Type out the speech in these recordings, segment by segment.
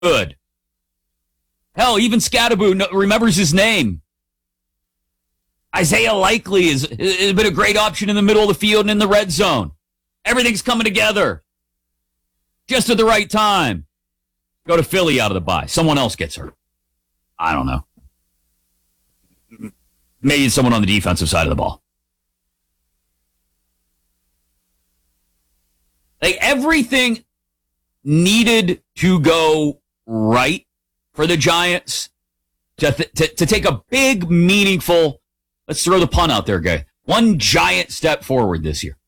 good. Hell, even Scatterbo remembers his name. Isaiah Likely has been a great option in the middle of the field and in the red zone. Everything's coming together just at the right time. Go to Philly out of the bye. Someone else gets hurt. I don't know. Maybe it's someone on the defensive side of the ball. Like, everything needed to go right for the Giants to take a big, meaningful, let's throw the pun out there, guy, one giant step forward this year.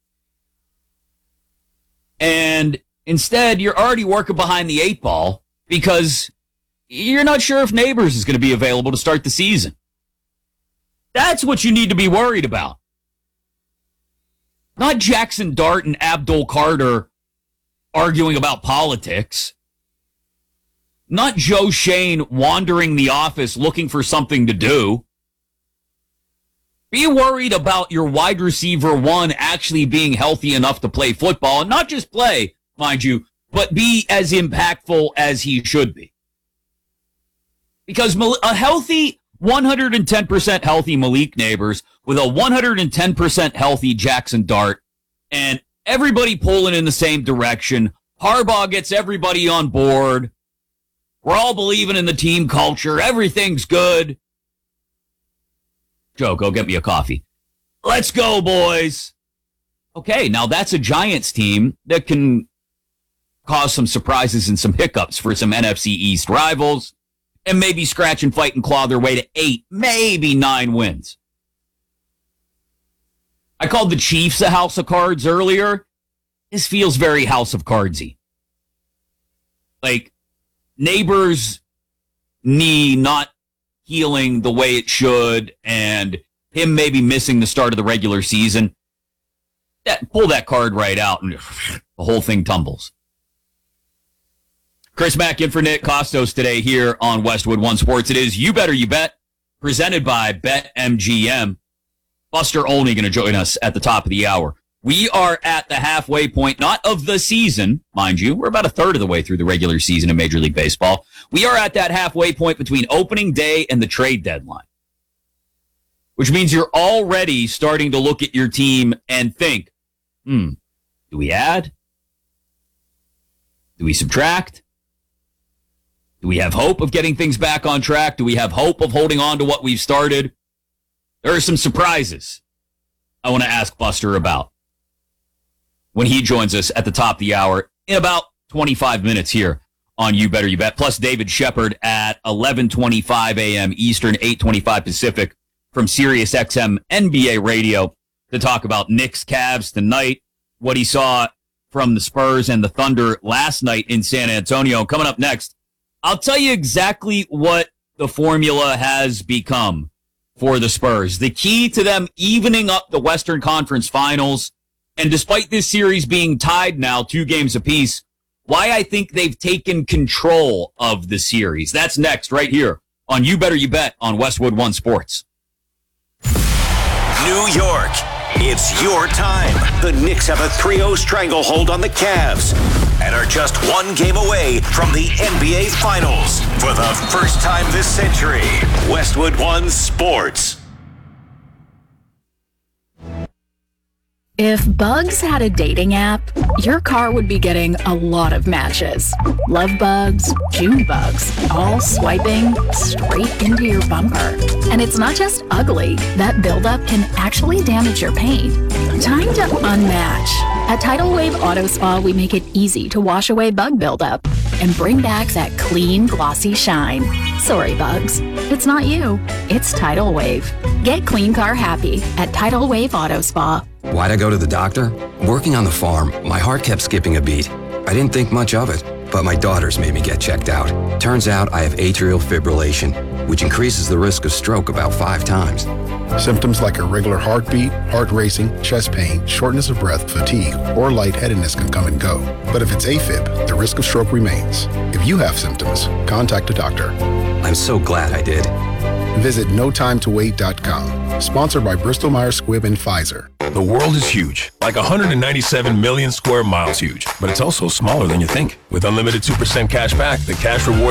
And instead, you're already working behind the 8 ball because you're not sure if Neighbors is going to be available to start the season. That's what you need to be worried about. Not Jackson Dart and Abdul Carter arguing about politics. Not Joe Shane wandering the office looking for something to do. Be worried about your wide receiver 1 actually being healthy enough to play football, and not just play, mind you, but be as impactful as he should be. Because a healthy, 110% healthy Malik Neighbors with a 110% healthy Jackson Dart and everybody pulling in the same direction. Harbaugh gets everybody on board. We're all believing in the team culture. Everything's good. Joe, go get me a coffee. Let's go, boys. Okay, now that's a Giants team that can cause some surprises and some hiccups for some NFC East rivals and maybe scratch and fight and claw their way to 8, maybe 9 wins. I called the Chiefs a house of cards earlier. This feels very House of Cardsy. Like, Neighbors' knee not healing the way it should, and him maybe missing the start of the regular season. Pull that card right out, and the whole thing tumbles. Chris Mack in for Nick Costos today here on Westwood One Sports. It is You Better You Bet, presented by BetMGM. Buster Olney going to join us at the top of the hour. We are at the halfway point, not of the season, mind you. We're about a third of the way through the regular season in Major League Baseball. We are at that halfway point between opening day and the trade deadline, which means you're already starting to look at your team and think, do we add? Do we subtract? Do we have hope of getting things back on track? Do we have hope of holding on to what we've started? There are some surprises I want to ask Buster about when he joins us at the top of the hour in about 25 minutes here on You Better You Bet. Plus David Shepard at 11:25 a.m. Eastern, 8:25 Pacific from SiriusXM NBA Radio to talk about Knicks Cavs tonight, what he saw from the Spurs and the Thunder last night in San Antonio. Coming up next, I'll tell you exactly what the formula has become for the Spurs. The key to them evening up the Western Conference Finals, and despite this series being tied now 2 games apiece, why I think they've taken control of the series. That's next right here on You Better You Bet on Westwood One Sports. New York, it's your time. The Knicks have a 3-0 stranglehold on the Cavs and are just 1 game away from the NBA Finals. For the first time this century, Westwood One Sports. If Bugs had a dating app, your car would be getting a lot of matches. Love bugs, June bugs, all swiping straight into your bumper. And it's not just ugly. That buildup can actually damage your paint. Time to unmatch. At Tidal Wave Auto Spa, we make it easy to wash away bug buildup and bring back that clean, glossy shine. Sorry, bugs. It's not you. It's Tidal Wave. Get clean car happy at Tidal Wave Auto Spa. Why'd I go to the doctor? Working on the farm, my heart kept skipping a beat. I didn't think much of it, but my daughters made me get checked out. Turns out I have atrial fibrillation, which increases the risk of stroke about 5 times. Symptoms like irregular heartbeat, heart racing, chest pain, shortness of breath, fatigue, or lightheadedness can come and go. But if it's AFib, the risk of stroke remains. If you have symptoms, contact a doctor. I'm so glad I did. Visit notimetowait.com. Sponsored by Bristol Myers Squibb and Pfizer. The world is huge, like 197 million square miles huge, but it's also smaller than you think. With unlimited 2% cash back, the cash rewards